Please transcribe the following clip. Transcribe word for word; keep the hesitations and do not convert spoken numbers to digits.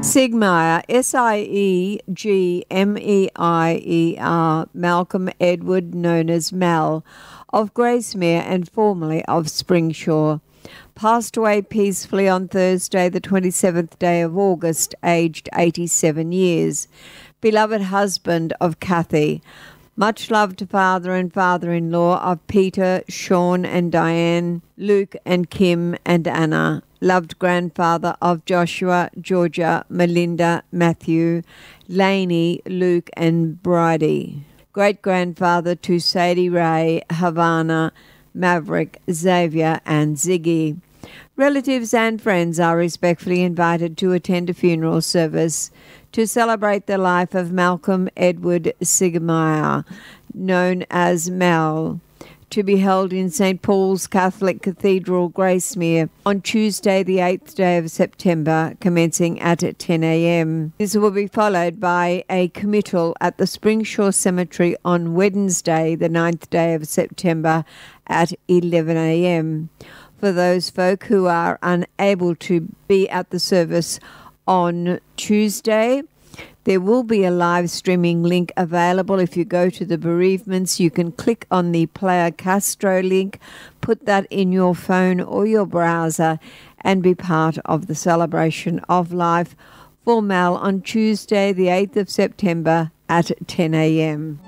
Siegmeyer, S I E G M E I E R, Malcolm Edward, known as Mal, of Gracemere and formerly of Springsure, passed away peacefully on Thursday, the twenty-seventh day of August, aged eighty-seven years. Beloved husband of Kathy, much loved father and father-in-law of Peter, Sean and Diane, Luke and Kim and Anna, loved grandfather of Joshua, Georgia, Melinda, Matthew, Lainey, Luke and Bridie, great-grandfather to Sadie Ray, Havana, Maverick, Xavier and Ziggy. Relatives and friends are respectfully invited to attend a funeral service to celebrate the life of Malcolm Edward Siegmeyer, known as Mal, to be held in Saint Paul's Catholic Cathedral, Gracemere, on Tuesday, the eighth day of September, commencing at ten a.m. This will be followed by a committal at the Springsure Cemetery on Wednesday, the ninth day of September, at eleven a.m. For those folk who are unable to be at the service on Tuesday, there will be a live streaming link available. If you go to the bereavements, you can click on the Player Castro link, put that in your phone or your browser, and be part of the celebration of life for Mal on Tuesday, the eighth of September at ten a.m.